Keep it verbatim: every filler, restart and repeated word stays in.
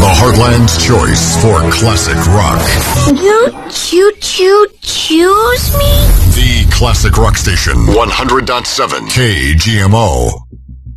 The Heartland's choice for classic rock. Don't you choo choose me? The Classic Rock Station, one hundred point seven K G M O.